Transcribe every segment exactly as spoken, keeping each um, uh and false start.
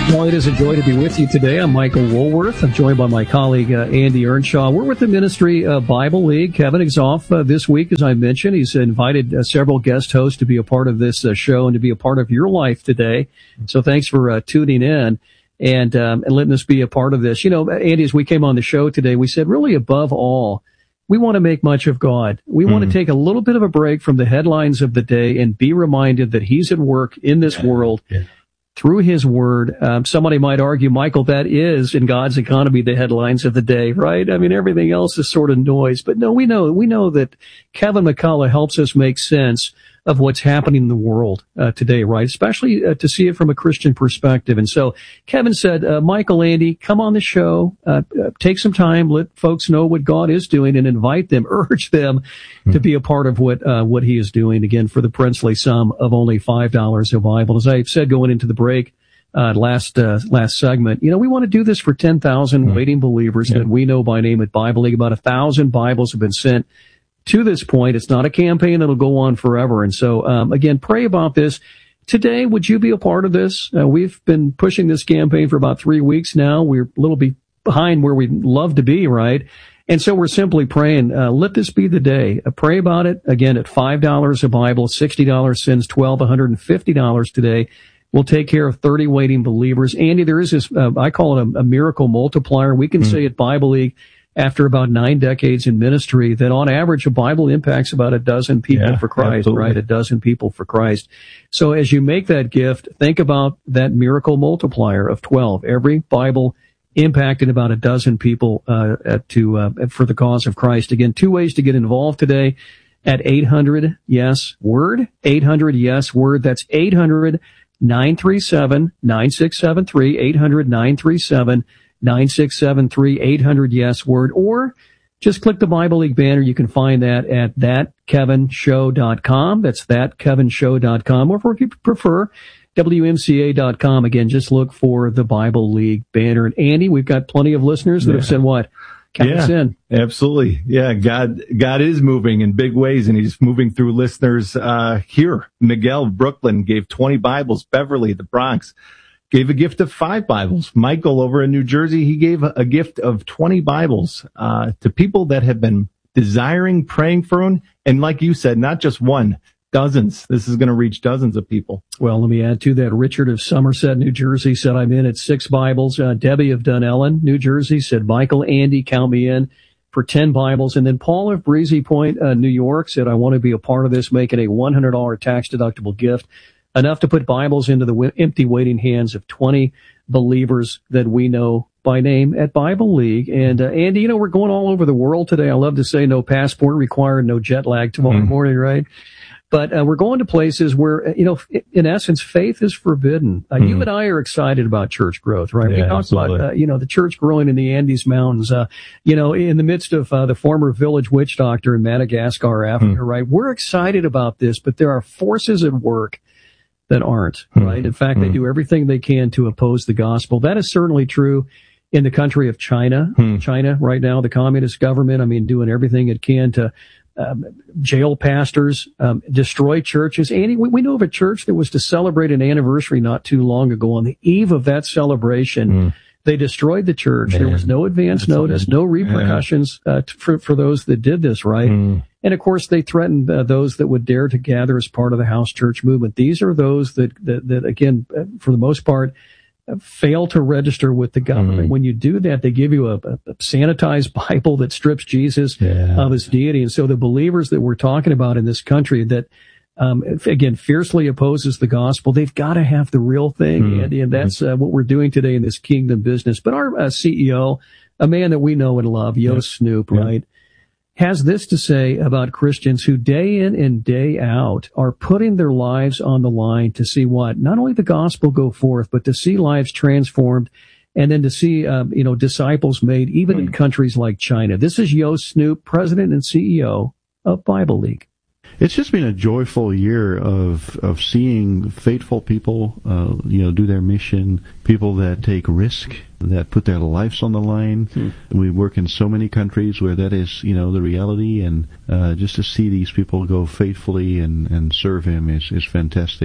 Well, it is a joy to be with you today. I'm Michael Woolworth. I'm joined by my colleague, uh, Andy Earnshaw. We're with the Ministry uh, Bible League. Kevin is off uh, this week, as I mentioned. He's invited uh, several guest hosts to be a part of this uh, show and to be a part of your life today. So thanks for uh, tuning in and, um, and letting us be a part of this. You know, Andy, as we came on the show today, we said really above all, we want to make much of God. We mm. want to take a little bit of a break from the headlines of the day and be reminded that He's at work in this world. Yeah. Through His Word. Um, somebody might argue, Michael, that is, in God's economy, the headlines of the day, right? I mean, everything else is sort of noise. But no, we know, we know that Kevin McCullough helps us make sense of what's happening in the world uh, today, right? Especially uh, to see it from a Christian perspective. And so Kevin said, uh, Michael, Andy, come on the show, uh, uh, take some time, let folks know what God is doing and invite them, urge them mm-hmm. to be a part of what, uh, what He is doing, again, for the princely sum of only five dollars a Bible. As I said going into the break, uh, last, uh, last segment, you know, we want to do this for ten thousand mm-hmm. waiting believers yeah. that we know by name at Bible League. About a thousand Bibles have been sent to this point. It's not a campaign that'll go on forever. And so, um, again, pray about this. Today, would you be a part of this? Uh, we've been pushing this campaign for about three weeks now. We're a little bit behind where we'd love to be, right? And so we're simply praying, uh, let this be the day. Uh, pray about it. Again, at five dollars a Bible, sixty dollars sends twelve, one hundred fifty dollars today. We'll take care of thirty waiting believers. Andy, there is this, uh, I call it a, a miracle multiplier. We can mm. say at Bible League, after about nine decades in ministry, that on average a Bible impacts about a dozen people yeah, for Christ, absolutely. right? A dozen people for Christ. So as you make that gift, think about that miracle multiplier of twelve. Every Bible impacted about a dozen people uh to uh for the cause of Christ. Again, two ways to get involved today at eight hundred yes word, eight hundred yes word. That's eight hundred nine three seven nine six seven three, eight hundred nine three seven nine six seven three, eight hundred yes word, or just click the Bible League banner. You can find that at that kevin show dot com. That's that kevin show dot com, or if you prefer, W M C A dot com. Again, just look for the Bible League banner. And Andy, we've got plenty of listeners that yeah. have said what? Count yeah, us in. Absolutely. Yeah, God, God is moving in big ways, and He's moving through listeners, uh, here. Miguel, Brooklyn, gave twenty Bibles. Beverly, the Bronx, gave a gift of five Bibles. Michael over in New Jersey, he gave a gift of twenty Bibles, uh, to people that have been desiring, praying for Him. And like you said, not just one, dozens. This is going to reach dozens of people. Well, let me add to that. Richard of Somerset, New Jersey said, I'm in at six Bibles. Uh, Debbie of Dunellen, New Jersey said, Michael, Andy, count me in for ten Bibles. And then Paul of Breezy Point, uh, New York said, I want to be a part of this, making a one hundred dollars tax deductible gift. Enough to put Bibles into the w- empty waiting hands of twenty believers that we know by name at Bible League. And, uh, Andy, you know, we're going all over the world today. I love to say no passport required, no jet lag tomorrow mm. morning, right? But, uh, we're going to places where, you know, in essence, faith is forbidden. Uh, mm. You and I are excited about church growth, right? Yeah, we talk absolutely. about, uh, you know, the church growing in the Andes Mountains, uh, you know, in the midst of, uh, the former village witch doctor in Madagascar, Africa, mm. right? We're excited about this, but there are forces at work that aren't, right? In fact, they do everything they can to oppose the gospel. That is certainly true in the country of China. Hmm. China right now, the communist government, I mean, doing everything it can to um, jail pastors, um, destroy churches. Andy, we, we know of a church that was to celebrate an anniversary not too long ago. On the eve of that celebration, hmm. they destroyed the church. Man, there was no advance notice, no repercussions yeah. uh, t- for, for those that did this, right? Hmm. And of course, they threatened uh, those that would dare to gather as part of the house church movement. These are those that, that, that again, uh, for the most part, uh, fail to register with the government. Mm-hmm. When you do that, they give you a, a, a sanitized Bible that strips Jesus yeah. of His deity. And so the believers that we're talking about in this country that, um, again, fiercely opposes the gospel, they've got to have the real thing. Mm-hmm. And, and that's uh, what we're doing today in this kingdom business. But our uh, C E O, a man that we know and love, Yo yeah. Snoop, yeah. right? has this to say about Christians who day in and day out are putting their lives on the line to see what? Not only the gospel go forth, but to see lives transformed and then to see, um, you know, disciples made even in countries like China. This is Yo Snoop, president and C E O of Bible League. It's just been a joyful year of of seeing faithful people, uh, you know, do their mission, people that take risk, that put their lives on the line. Hmm. We work in so many countries where that is, you know, the reality, and uh, just to see these people go faithfully and, and serve Him is, is fantastic.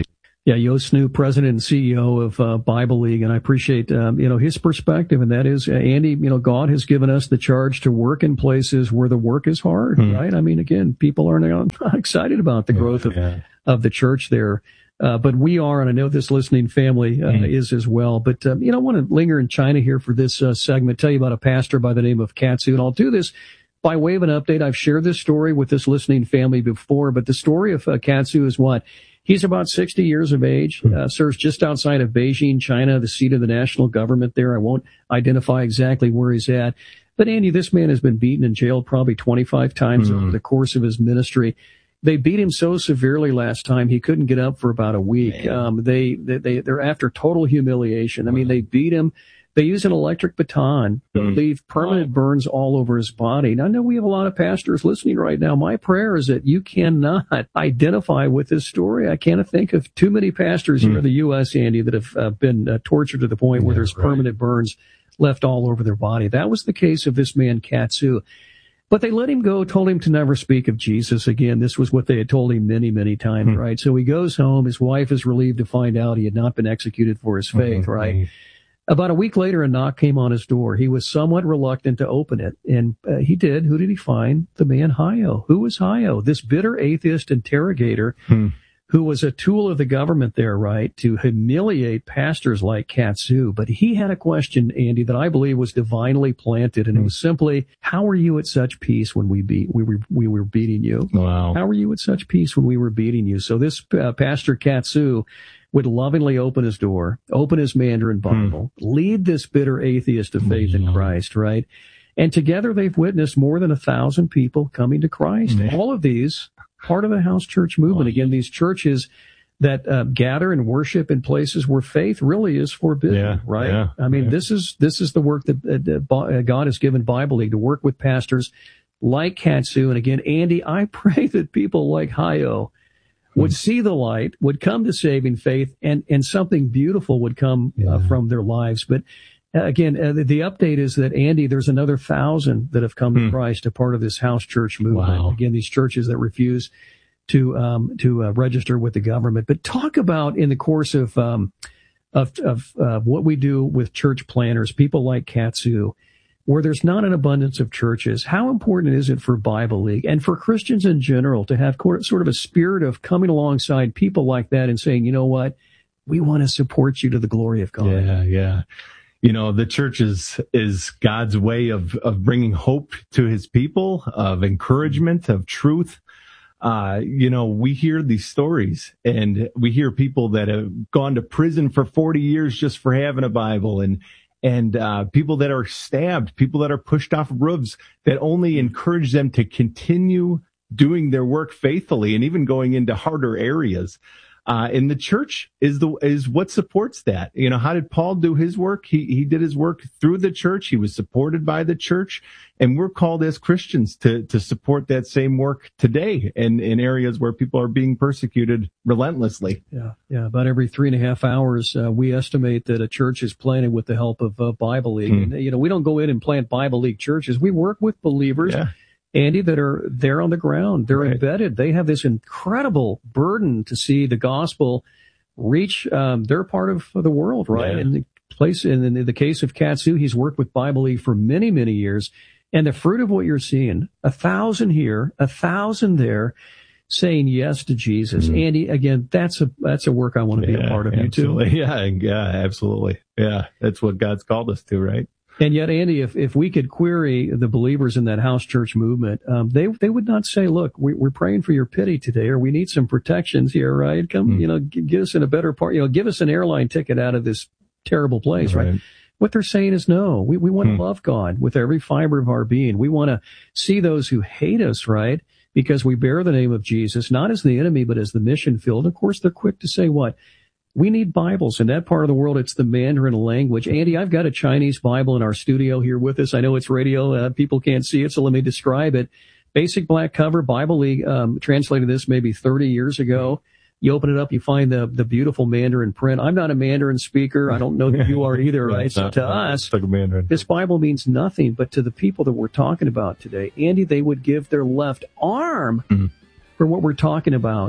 Yeah, Yo Snoo, president and C E O of uh, Bible League, and I appreciate um, you know his perspective, and that is, uh, Andy, you know, God has given us the charge to work in places where the work is hard, mm. right? I mean, again, people are not excited about the growth of yeah. of the church there, uh, but we are, and I know this listening family uh, mm. is as well. But um, you know, I want to linger in China here for this uh, segment, tell you about a pastor by the name of Katsu, and I'll do this by way of an update. I've shared this story with this listening family before, but the story of uh, Katsu is what. He's about sixty years of age, uh, serves just outside of Beijing, China, the seat of the national government there. I won't identify exactly where he's at. But Andy, this man has been beaten and jailed probably twenty-five times mm-hmm. over the course of his ministry. They beat him so severely last time he couldn't get up for about a week. Um, they, they, they, they're after total humiliation. I mean, they beat him. They use an electric baton to mm. leave permanent burns all over his body. Now, I know we have a lot of pastors listening right now. My prayer is that you cannot identify with this story. I can't think of too many pastors mm. here in the U S, Andy, that have uh, been uh, tortured to the point where yeah, there's right. permanent burns left all over their body. That was the case of this man, Katsu. But they let him go, told him to never speak of Jesus again. This was what they had told him many, many times, mm. right? So he goes home. His wife is relieved to find out he had not been executed for his faith, mm-hmm. right? About a week later, a knock came on his door. He was somewhat reluctant to open it, and uh, he did. Who did he find? The man Hayo. Who was Hayo? This bitter atheist interrogator hmm. who was a tool of the government there, right, to humiliate pastors like Katsu. But he had a question, Andy, that I believe was divinely planted, and hmm. it was simply, how were you at such peace when we beat we were we were beating you? Wow. How were you at such peace when we were beating you? So this uh, Pastor Katsu would lovingly open his door, open his Mandarin Bible, hmm. lead this bitter atheist to faith in Christ, right? And together they've witnessed more than a thousand people coming to Christ. Yeah. All of these, part of the house church movement. Oh, Again, these churches that uh, gather and worship in places where faith really is forbidden, yeah, right? Yeah, I mean, yeah. this is this is the work that uh, God has given Bible League to work with pastors like Katsu. And again, Andy, I pray that people like Hayo would see the light, would come to saving faith, and, and something beautiful would come yeah. uh, from their lives. But uh, again, uh, the, the update is that, Andy, there's another thousand that have come hmm. to Christ, a part of this house church movement. Wow. Again, these churches that refuse to um, to uh, register with the government. But talk about, in the course of um, of, of uh, what we do with church planners, people like Katsu, where there's not an abundance of churches, how important is it for Bible League and for Christians in general to have sort of a spirit of coming alongside people like that and saying, you know what, we want to support you to the glory of God? Yeah, yeah. You know, the church is, is God's way of, of bringing hope to his people, of encouragement, of truth. Uh, you know, we hear these stories, and we hear people that have gone to prison for forty years just for having a Bible, and And uh people that are stabbed, people that are pushed off roofs, that only encourage them to continue doing their work faithfully and even going into harder areas. Uh and the church is the is what supports that. You know, how did Paul do his work? He he did his work through the church. He was supported by the church, and we're called as Christians to to support that same work today in in areas where people are being persecuted relentlessly. Yeah, yeah. About every three and a half hours, uh, we estimate that a church is planted with the help of uh, Bible League. Hmm. And, you know, we don't go in and plant Bible League churches. We work with believers. Yeah. Andy, that are there on the ground. They're right. embedded. They have this incredible burden to see the gospel reach um, their part of the world, right? Yeah. In the place, in, in the case of Katsu, he's worked with Bible League for many, many years. And the fruit of what you're seeing, a thousand here, a thousand there, saying yes to Jesus. Mm-hmm. Andy, again, that's a that's a work I want to be yeah, a part of. Absolutely. You too. Yeah, yeah, absolutely. Yeah, that's what God's called us to, right? And yet, Andy, if, if we could query the believers in that house church movement, um, they they would not say, "Look, we, we're praying for your pity today, or we need some protections here, right? Come, mm. you know, g- get us in a better part, you know, give us an airline ticket out of this terrible place, right?" right? What they're saying is, no, we we want to mm. love God with every fiber of our being. We want to see those who hate us, right? Because we bear the name of Jesus, not as the enemy, but as the mission field. Of course, they're quick to say what? We need Bibles. In that part of the world, it's the Mandarin language. Andy, I've got a Chinese Bible in our studio here with us. I know it's radio. Uh, people can't see it, so let me describe it. Basic black cover. Bible League um, translated this maybe thirty years ago. You open it up, you find the the beautiful Mandarin print. I'm not a Mandarin speaker. I don't know that you are either, right? So to us, like a Mandarin. This Bible means nothing. But to the people that we're talking about today, Andy, they would give their left arm mm-hmm. for what we're talking about.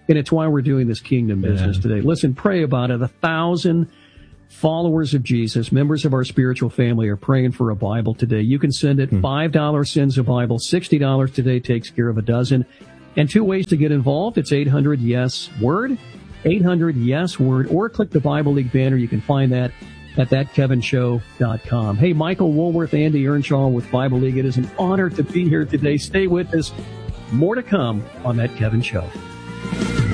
And it's why we're doing this kingdom business yeah. today. Listen, pray about it. A thousand followers of Jesus, members of our spiritual family, are praying for a Bible today. You can send it. five dollars sends a Bible. sixty dollars today takes care of a dozen. And two ways to get involved. It's eight hundred yes word, eight hundred yes word, or click the Bible League banner. You can find that at that kevin show dot com. Hey, Michael Woolworth, Andy Earnshaw with Bible League. It is an honor to be here today. Stay with us. More to come on That Kevin Show.